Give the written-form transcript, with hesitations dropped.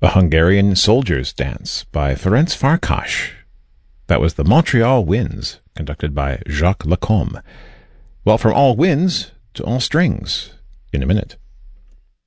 A Hungarian Soldier's Dance by Ferenc Farkas. That was the Montreal Winds, conducted by Jacques Lacombe. Well, from all winds to all strings, in a minute.